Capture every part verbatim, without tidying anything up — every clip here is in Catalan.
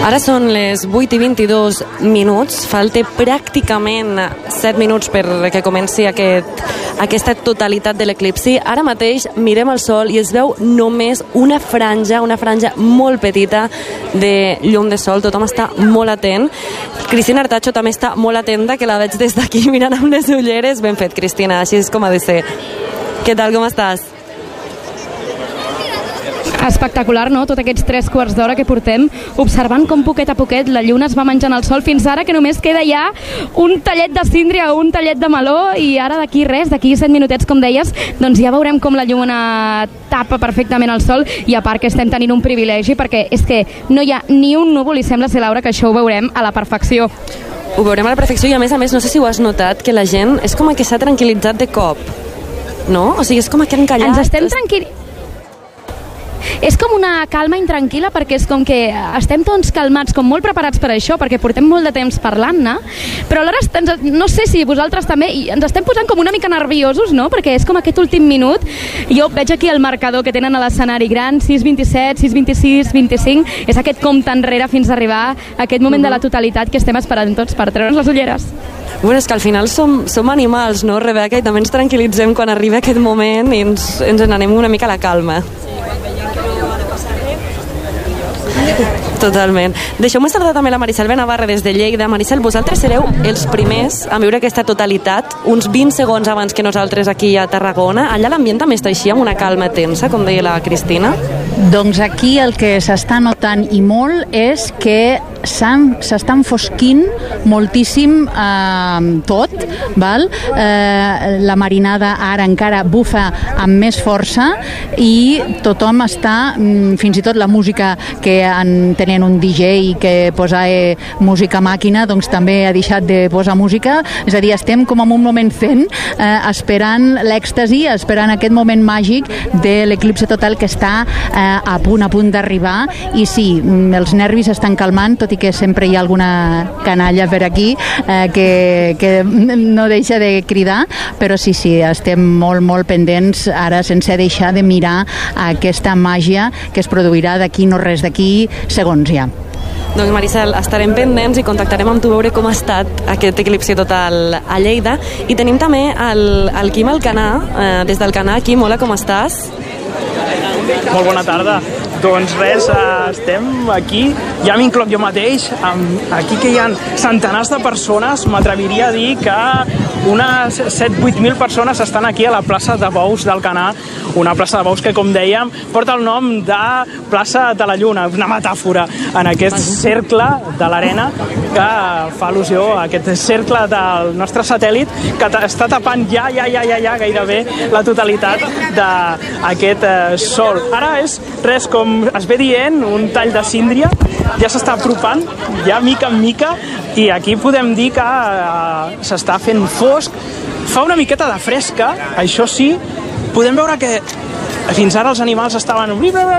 Ara són les vuit i vint-i-dos minuts, falta pràcticament set minuts perquè comenci aquest, aquesta totalitat de l'eclipsi. Ara mateix mirem el sol i es veu només una franja, una franja molt petita de llum de sol, tothom està molt atent. Cristina Artacho també està molt atenta, que la veig des d'aquí mirant amb les ulleres. Ben fet, Cristina, així és com ha de ser. Què tal, com estàs? Espectacular, no? Tots aquests tres quarts d'hora que portem observant com poquet a poquet la lluna es va menjant el sol fins ara que només queda ja un tallet de síndria o un tallet de meló i ara d'aquí res, d'aquí set minutets com deies, doncs ja veurem com la lluna tapa perfectament el sol i a part que estem tenint un privilegi perquè és que no hi ha ni un núvol i sembla ser, Laura, que això ho veurem a la perfecció. Ho veurem a la perfecció i a més a més no sé si ho has notat que la gent és com que s'ha tranquil·litzat de cop, no? O sigui, és com que han callat. Ens estem tranquil... És com una calma intranquil·la perquè és com que estem tots calmats, com molt preparats per això, perquè portem molt de temps parlant-ne, però alhora ens, no sé si vosaltres també, i ens estem posant com una mica nerviosos, no? Perquè és com aquest últim minut, jo veig aquí el marcador que tenen a l'escenari gran, sis vint-i-set, sis vint-i-sis, vint-i-cinc, és aquest compte enrere fins a arribar a aquest moment de la totalitat que estem esperant tots per treure'ns les ulleres. Bueno, és que al final som, som animals, no, Rebeca? I també ens tranquil·litzem quan arriba aquest moment i ens, ens n'anem una mica a la calma. Totalment. Deixeu-me saludar també la Maricel Benavarre des de Lleida. Maricel, vosaltres sereu els primers a viure aquesta totalitat uns vint segons abans que nosaltres aquí a Tarragona. Allà l'ambient també està així, amb una calma tensa, com deia la Cristina? Doncs aquí el que s'està notant i molt és que s'està enfosquint moltíssim eh, tot, val? Eh, la marinada ara encara bufa amb més força i tothom està, fins i tot la música que en tenen un D J que posa eh, música màquina, doncs també ha deixat de posar música, és a dir, estem com en un moment fent, eh, esperant l'èxtasi, esperant aquest moment màgic de l'eclipse total que està eh, a punt, a punt d'arribar, i sí, els nervis estan calmant, tot i que sempre hi ha alguna canalla per aquí eh, que, que no deixa de cridar, però sí, sí, estem molt, molt pendents ara sense deixar de mirar aquesta màgia que es produirà d'aquí, no res d'aquí, segons ja. Doncs Maricel, estarem pendents i contactarem amb tu a veure com ha estat aquest eclipsi total a Lleida. I tenim també el, el Quim Alcanà, eh, des del Canà. Quim, hola, com estàs? Molt bona tarda. Doncs res, estem aquí, ja m'incloc jo mateix, amb, aquí que hi ha centenars de persones, m'atreviria a dir que unes set vuit mil persones estan aquí a la plaça de Bous del Canà, una plaça de Bous que, com dèiem, porta el nom de plaça de la Lluna, una metàfora en aquest cercle de l'arena que fa al·lusió a aquest cercle del nostre satèl·lit que està tapant ja, ja, ja, ja, ja gairebé la totalitat d'aquest eh, sol. Ara és res, com es ve dient, un tall de síndria, ja s'està apropant, ja mica en mica, i aquí podem dir que uh, s'està fent fosc, fa una miqueta de fresca, això sí, podem veure que fins ara els animals estaven...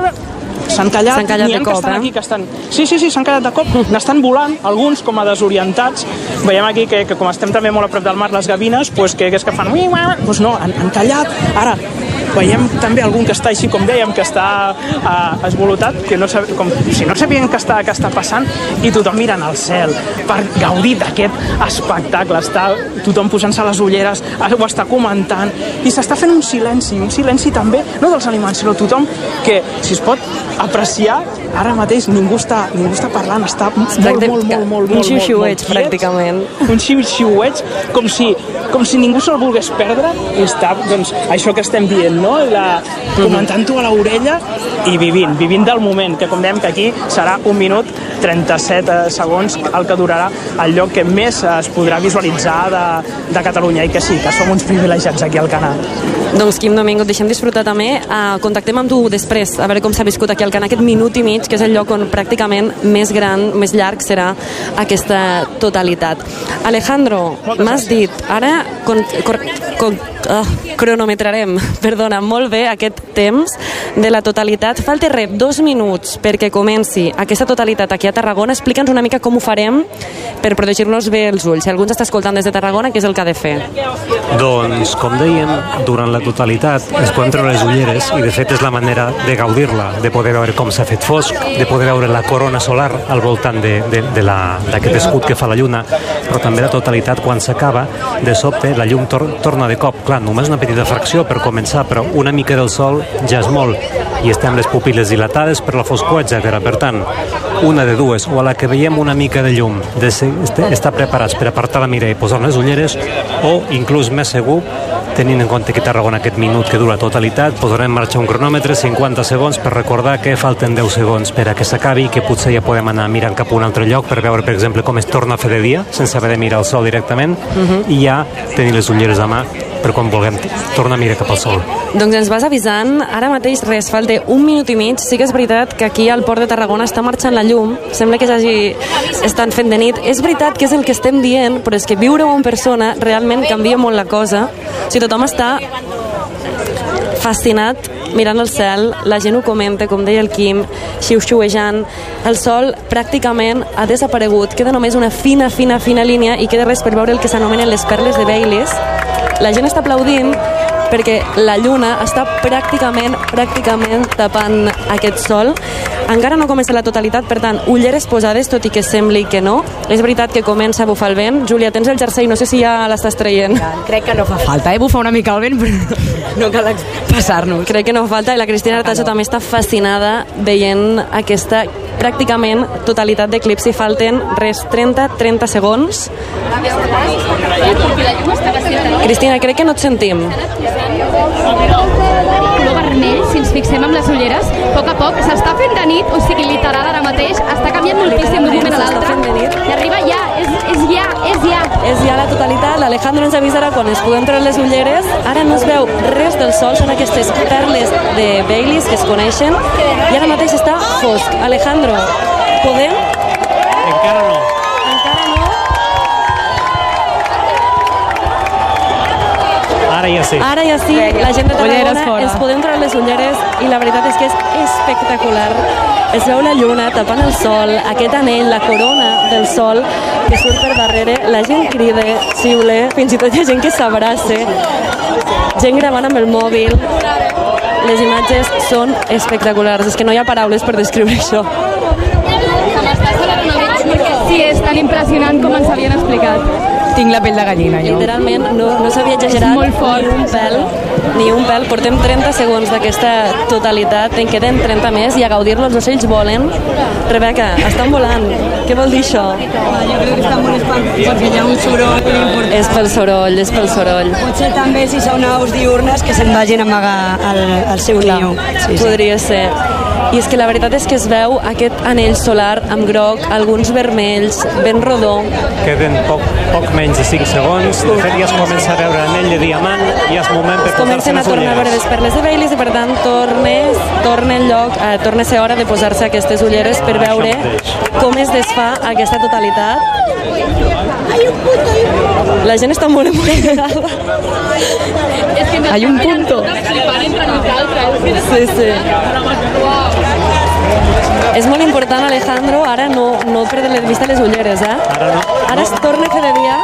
S'han callat, callat n'hi ha de que cop, estan eh? aquí, que estan... Sí, sí, sí, s'han callat de cop, n'estan volant, alguns com a desorientats. Veiem aquí que, que com estem també molt a prop del mar, les gavines, pues, que, que és que fan... Pues no, han, han callat. Ara, veiem també algun que està així, com dèiem, que està uh, esvolutat, que no sab... com si no sabien què està, què està passant, i tothom mirant al cel per gaudir d'aquest espectacle. Està tothom posant-se les ulleres, ho està comentant, i s'està fent un silenci, un silenci també, no dels animals, sinó tothom que, si es pot apreciar, ara mateix ningú està, ningú està parlant, està molt, molt, molt, molt, molt, un xiu-xiueig, pràcticament. Un xiu-xiueig, com si, com si ningú se'l volgués perdre, i està, doncs, això que estem dient, no? La, comentant-ho a l'orella i vivint, vivint del moment, que com dèiem que aquí serà un minut trenta-set segons el que durarà el lloc que més es podrà visualitzar de, de Catalunya, i que sí, que som uns privilegiats aquí al Canà. Doncs Quim Domingo, et deixem disfrutar també, uh, contactem amb tu després a veure com s'ha viscut aquí al Canà aquest minut i mig, que és el lloc on pràcticament més gran, més llarg serà aquesta totalitat. Alejandro, m'has dit, ara con, con, con, uh, cronometrarem, perdona, molt bé aquest temps de la totalitat. Falta res, dos minuts perquè comenci aquesta totalitat aquí a Tarragona. Explica'ns una mica com ho farem per protegir-nos bé els ulls. Si algú ens està escoltant des de Tarragona, què és el que ha de fer? Doncs, com dèiem, durant la totalitat es poden treure les ulleres i de fet és la manera de gaudir-la, de poder veure com s'ha fet fosc, inclús de poder veure la corona solar al voltant d'aquest escut que fa la lluna, però també la totalitat quan s'acaba, de sobte la llum tor torna de cop. Clar, només una petita fracció per començar, però una mica del sol ja és molt, i estem les pupil·les dilatades per la foscor, etcètera. Per tant, una de dues, o a la que veiem una mica de llum, de estar preparats per apartar la mira i posar les ulleres, o inclús més segur, tenint en compte que Tarragona aquest minut que dura totalitat, posarem en marxa un cronòmetre, cinquanta segons, per recordar que falten deu segons per a que s'acabi i que potser ja podem anar mirant cap a un altre lloc per veure, per exemple, com es torna a fer de dia, sense haver de mirar el sol directament, uh-huh. i ja tenir les ulleres a mà per quan vulguem tornar a mirar cap al sol. Doncs ens vas avisant, ara mateix res, falta un minut i mig. Sí que és veritat que aquí al Port de Tarragona està marxant la llum, sembla que s'hagi estan fent de nit. És veritat que és el que estem dient, però és que viure-ho en persona realment canvia molt la cosa. O sigui, tothom està fascinat mirant el cel, la gent ho comenta, com deia el Quim, xiu-xiuejant. El sol pràcticament ha desaparegut, queda només una fina, fina, fina línia i queda res per veure el que s'anomenen les perles de Baileys. La gent està aplaudint perquè la lluna està pràcticament, pràcticament tapant aquest sol. Encara no comença la totalitat, per tant, ulleres posades, tot i que sembli que no. És veritat que comença a bufar el vent. Júlia, tens el jersei, no sé si ja l'estàs traient. Ja, crec que no fa falta, eh? Bufar una mica el vent, però no cal passar-nos. Crec que no fa falta, i la Cristina Artacho també està fascinada veient aquesta pràcticament totalitat d'eclipsi. Falten res, trenta, trenta segons. Cristina, crec que no et sentim. Color vermell, si ens fixem amb les ulleres, a poc a poc s'està fent de nit, o sigui, literal ara mateix, està canviant moltíssim d'un moment a l'altre, i arriba ja, és, és ja, és ja. És ja la totalitat, l'Alejandro ens avisarà quan es puguem treure les ulleres. Ara no es veu res del sol, són aquestes perles de Baileys que es coneixen, i ara mateix està fosc. Alejandro, podem? Encara no. Encara no? Ara ja sí. Ara ja sí, la gent de Tarragona ens podem treure les ulleres i la veritat és que és espectacular. Es veu la lluna tapant el sol, aquest anell, la corona del sol que surt per darrere, la gent crida, xiule, fins i tot hi ha gent que s'abraça, gent gravant amb el mòbil. Les imatges són espectaculars, és que no hi ha paraules per descriure això. Sí, és tan impressionant com ens havien explicat. Tinc la pell de gallina, jo. Literalment, no, no s'havia exagerat molt fort. ni un pèl, ni un pèl. Portem trenta segons d'aquesta totalitat, en queden trenta més i a gaudir-lo. Els ocells volen. Rebeca, estan volant. Què vol dir això? Jo crec que estan molt espantats perquè hi ha un soroll important. És pel soroll, és pel soroll. Potser també si són aus diurnes que se'n vagin a amagar al, al seu niu. Sí, sí. Podria ser. I és que la veritat és que es veu aquest anell solar amb groc, alguns vermells, ben rodó. Queden poc, poc menys de cinc segons. De fet, ja es comença a veure anell de diamant i ja és moment per posar-se Comencen a les tornar a veure ulleres. les perles de Baileys i, per tant, tornes, torna el lloc, eh, torna a ser hora de posar-se aquestes ulleres per veure com es desfà aquesta totalitat. La gent està molt emocionada. Hay un punto. Sí, sí. És molt important, Alejandro, ara no, no perdre de vista les ulleres, eh? Ara no. Ara es torna a fer de dia.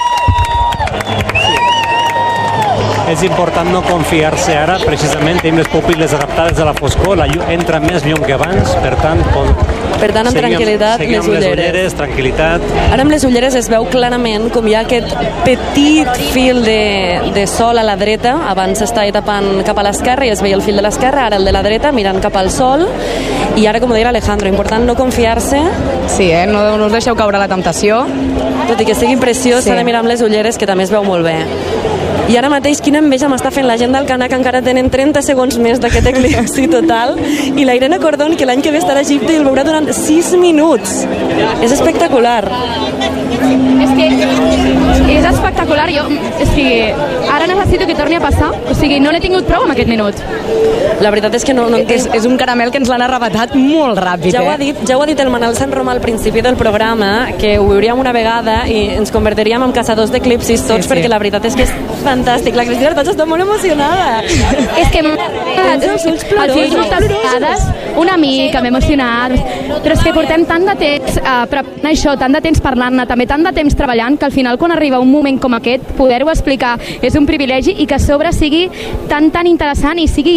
És important no confiar-se ara, precisament tenim les pupil·les adaptades a la foscor, la llum, entra més llum que abans, per tant, com, Per tant, amb seguim, tranquil·litat, seguim les amb les ulleres. ulleres, tranquil·litat. Ara amb les ulleres es veu clarament com hi ha aquest petit fil de, de sol a la dreta. Abans s'estava tapant cap a l'esquerra i es veia el fil de l'esquerra, ara el de la dreta mirant cap al sol. I ara, com deia Alejandro, important no confiar-se. Sí, eh? No, no us deixeu caure la temptació. Tot i que sigui preciós, s'ha Sí. de mirar amb les ulleres, que també es veu molt bé. I ara mateix, quina enveja m'està fent la gent d'Alcanar, que encara tenen trenta segons més d'aquest eclipsi total, i la Irene Cordón, que l'any que ve estarà a Egipte i el veurà durant sis minuts. És espectacular. És que és espectacular. Jo, és que ara necessito que torni a passar. O sigui, no n'he tingut prou amb aquest minut. La veritat és que no, no És, és un caramel que ens l'han arrebatat molt ràpid, Ja ho, ha eh? dit, ja ho ha dit el Manel Sant Romà al principi del programa, que ho veuríem una vegada i ens convertiríem en caçadors d'eclipsis tots, Sí, sí. perquè la veritat és que és fantàstic. La Cristina Artacho està molt emocionada. És que al final moltes vegades una mica m'he emocionat, però és que portem tant de temps uh, preparant això, tant de temps parlant-ne, també tant de temps treballant, que al final quan arriba un moment com aquest, poder-ho explicar és un privilegi, i que a sobre sigui tan tan interessant i sigui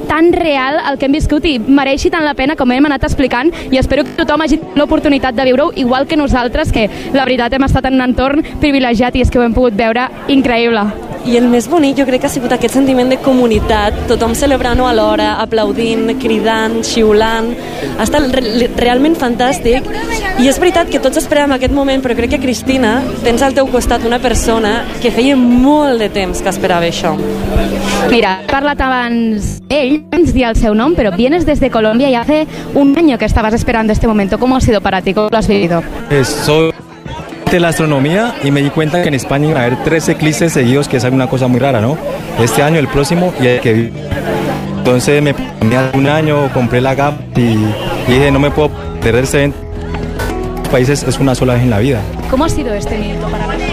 tan real el que hem viscut i mereixi tant la pena com hem anat explicant, i espero que tothom hagi l'oportunitat de viure-ho igual que nosaltres, que la veritat hem estat en un entorn privilegiat i és que ho hem pogut veure increïble. I el més bonic jo crec que ha sigut aquest sentiment de comunitat, tothom celebrant-ho alhora, aplaudint, cridant, xiulant. Ha estat re realment fantàstic, i és veritat que tots esperàvem aquest moment, però crec que, Cristina, tens al teu costat una persona que feia molt de temps que esperava això. Mira, he parlat abans ell, ens dir el seu nom, però vienes desde Colombia y hace un año que estabas esperando este momento. ¿Cómo ha sido para ti? ¿Cómo lo has vivido? Soy de la astronomía y me di cuenta que en España iba a haber tres eclipses seguidos, que es una cosa muy rara, ¿no? Este año, el próximo y el que viene. Entonces me hace un año, compré la G A P y, y dije, no me puedo perder este evento. Países es una sola vez en la vida. ¿Cómo ha sido este minuto para ti?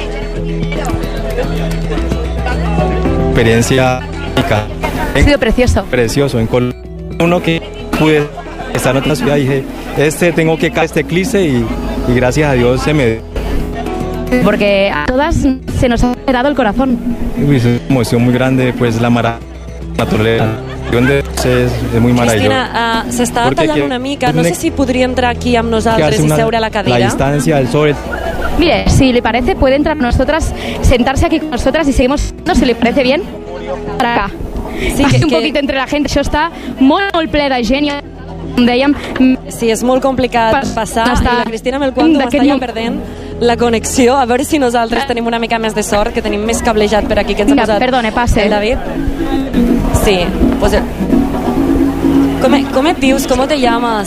Experiencia única. Ha sido precioso. Precioso. En Colombia, uno que pude estar en otra ciudad, dije, este tengo que caer este eclipse y, y gracias a Dios se me... Porque a todas se nos ha quedado el corazón. Es una emoción muy grande, pues la maravilla, la naturaleza. Es, és muy maravilloso. Cristina, uh, s'està tallant una mica. No sé si podria entrar aquí amb nosaltres i seure a la cadira. La distancia, el sol... Mire, si le parece, puede entrar con nosotras, sentarse aquí con nosotras y seguimos, no, si le parece bien, para acá. Sí, que, un que... poquito entre la gent. Això està molt, molt ple de gent. I, com dèiem... Sí, és molt complicat pas, passar. I la Cristina amb el quantum està ja perdent la connexió. A veure si nosaltres tenim una mica més de sort, que tenim més cablejat per aquí, que ens ha posat... Perdone, passe. El David? Sí, pues... ¿Cómo, ¿Cómo te dius? ¿Cómo te llamas?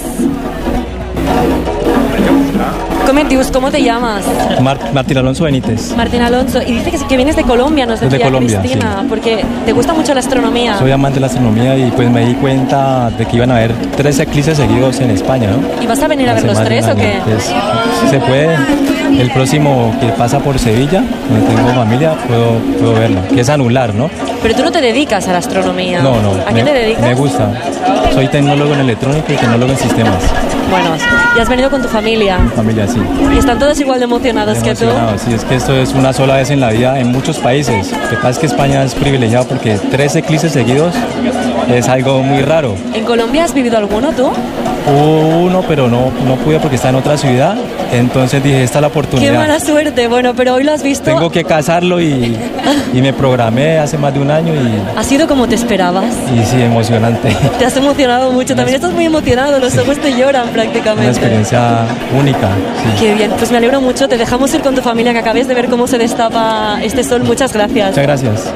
¿Cómo te dius? ¿Cómo te llamas? Mar Martín Alonso Benítez. Martín Alonso. Y dice que, que vienes de Colombia, nos decía Colombia, Cristina, sí. Porque te gusta mucho la astronomía. Soy amante de la astronomía y pues me di cuenta de que iban a haber tres eclipses seguidos en España, ¿no? ¿Y vas a venir a ver los tres o qué? Pues, si se puede, el próximo que pasa por Sevilla, donde tengo familia, puedo, puedo verlo, que es anular, ¿no? Pero tú no te dedicas a la astronomía. No, no. ¿A me, qué te dedicas? Me gusta. Soy tecnólogo en electrónica y tecnólogo en sistemas. Bueno, y has venido con tu familia. Mi familia, sí. Y están todos igual de emocionados que tú. Sí, es que esto es una sola vez en la vida en muchos países. Lo que pasa es que España es privilegiado porque tres eclipses seguidos es algo muy raro. ¿En Colombia has vivido alguno tú? Hubo uno, pero no, no pude porque está en otra ciudad. Entonces dije, esta es la oportunidad. ¡Qué mala suerte! Bueno, pero hoy lo has visto. Tengo que casarlo y, y me programé hace más de un año y... ¿Ha sido como te esperabas? Y sí, emocionante. Te has emocionado mucho. También estás muy emocionado, los ojos te lloran prácticamente. Una experiencia única, sí. Qué bien, pues me alegro mucho. Te dejamos ir con tu familia, que acabes de ver cómo se destapa este sol. Muchas gracias. Muchas gracias.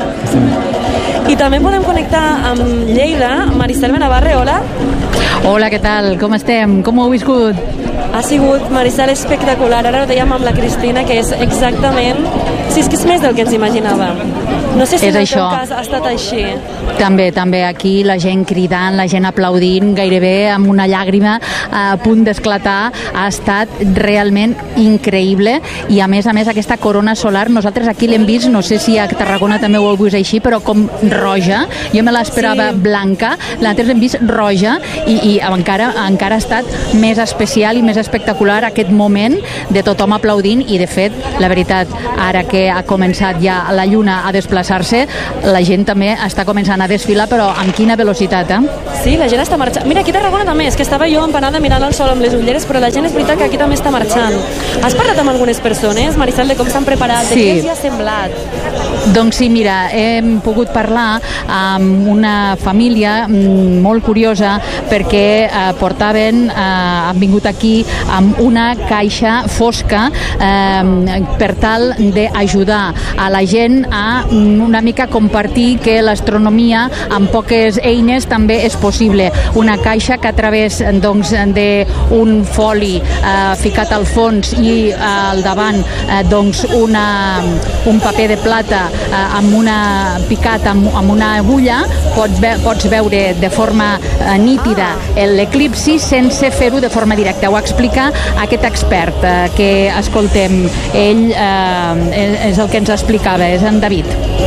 I també podem connectar amb Lleida. Maricel Benavarre, hola. Hola, què tal? Com estem? Com ho heu viscut? Ha sigut, Maricel, espectacular. Ara ho dèiem amb la Cristina, que és exactament... Sí, és que és més del que ens imaginàvem. No sé si és en el això. teu cas ha estat així. També, també aquí la gent cridant, la gent aplaudint, gairebé amb una llàgrima a punt d'esclatar. Ha estat realment increïble i a més a més aquesta corona solar, nosaltres aquí l'hem vist, no sé si a Tarragona també ho heu vist així, però com roja. Jo me l'esperava sí. blanca, l'altre l'hem vist roja i, i encara, encara ha estat més especial i més espectacular aquest moment de tothom aplaudint i de fet, la veritat, ara que ha començat ja la lluna a desplaçar-se, la gent també està començant a desfilar, però amb quina velocitat, eh? Sí, la gent està marxant. Mira, aquí a Tarragona també, és que estava jo empanada mirant el sol amb les ulleres, però la gent és veritat que aquí també està marxant. Has parlat amb algunes persones, Maricel, de com s'han preparat, sí. de què els hi ha semblat? Doncs sí, mira, hem pogut parlar amb una família molt curiosa perquè eh, portaven, eh, han vingut aquí amb una caixa fosca eh, per tal d'ajudar a la gent a una mica compartir que l'astronomia amb poques eines també és possible. Una caixa que a través doncs, d'un foli eh, ficat al fons i eh, al davant eh, doncs una, un paper de plata eh, amb una picat amb, amb una agulla pots, ve, pots veure de forma eh, nítida l'eclipsi sense fer-ho de forma directa. Ho explica aquest expert eh, que escoltem. Ell eh, és el que ens explicava, és en David.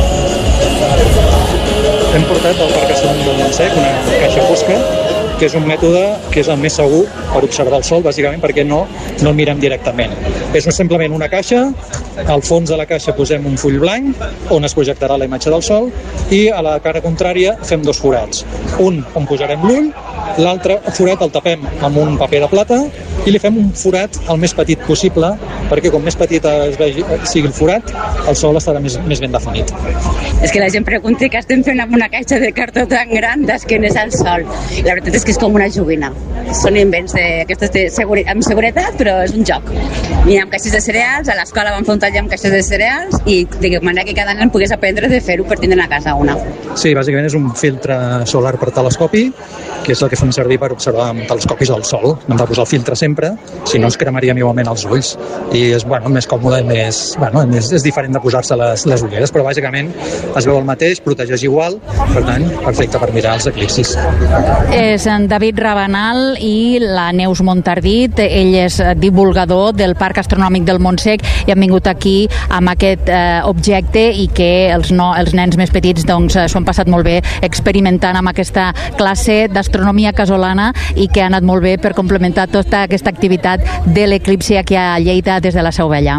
Hem portat al Parc Astronòmic del Montsec una caixa fosca, que és un mètode que és el més segur per observar el Sol, bàsicament perquè no, no el mirem directament. És simplement una caixa al fons de la caixa posem un full blanc on es projectarà la imatge del sol i a la cara contrària fem dos forats. Un on posarem l'ull, l'altre forat el tapem amb un paper de plata i li fem un forat el més petit possible perquè com més petit es vegi, sigui el forat, el sol estarà més, més ben definit. És que la gent pregunta què estem fent amb una caixa de cartó tan gran d'esquenes al sol. La veritat és que és com una joguina. Són invents d'aquestes de seguri, amb seguretat, però és un joc. I amb caixes de cereals, a l'escola vam fer un taller amb caixes de cereals i de manera que cada nen pogués aprendre de fer-ho per tindre a casa una. Sí, bàsicament és un filtre solar per telescopi, que és el que fem servir per observar amb telescopis al sol. Hem de posar el filtre sempre, si no ens cremaríem igualment els ulls. I és bueno, més còmode i més, bueno, és, és diferent de posar-se les, les ulleres, però bàsicament es veu el mateix, protegeix igual, per tant, perfecte per mirar els eclipsis. És en David Rabanal i la Neus Montardit, ell és divulgador del Parc Astronòmic del Montsec i han vingut aquí amb aquest eh, objecte i que els, no, els nens més petits doncs, s'ho han passat molt bé experimentant amb aquesta classe d'astronomia casolana i que ha anat molt bé per complementar tota aquesta activitat de l'eclipsi aquí a Lleida des de la Seu Vella.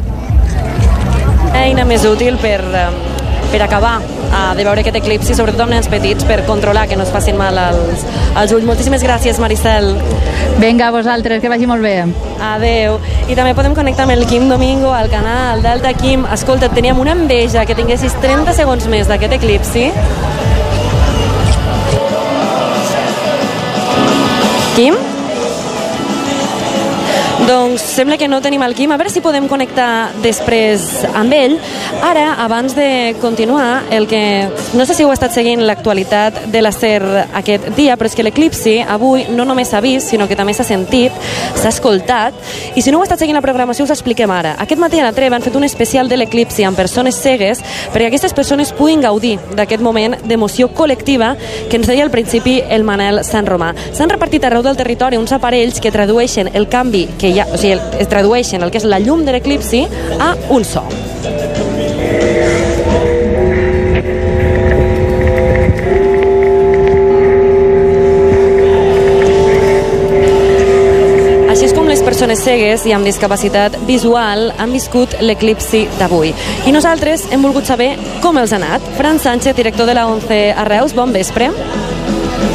Eina més útil per, per acabar de veure aquest eclipsi, sobretot amb nens petits, per controlar que no es facin mal als, als ulls. Moltíssimes gràcies, Maricel. Vinga, a vosaltres, que vagi molt bé. Adeu. I també podem connectar amb el Quim Domingo al canal Delta. Quim, escolta, teníem una enveja que tinguessis trenta segons més d'aquest eclipsi. Quim? Doncs sembla que no tenim el Quim. A veure si podem connectar després amb ell. Ara, abans de continuar, el que... no sé si heu estat seguint l'actualitat de la SER aquest dia, però és que l'eclipsi avui no només s'ha vist, sinó que també s'ha sentit, s'ha escoltat, i si no heu estat seguint la programació us expliquem ara. Aquest matí a la Treva han fet un especial de l'eclipsi amb persones cegues perquè aquestes persones puguin gaudir d'aquest moment d'emoció col·lectiva que ens deia al principi el Manel Sant Romà. S'han repartit arreu del territori uns aparells que tradueixen el canvi que hi ha, o sigui, es tradueixen el que és la llum de l'eclipsi a un so. Així és com les persones cegues i amb discapacitat visual han viscut l'eclipsi d'avui. I nosaltres hem volgut saber com els ha anat. Fran Sánchez, director de la ONCE a Reus, bon vespre.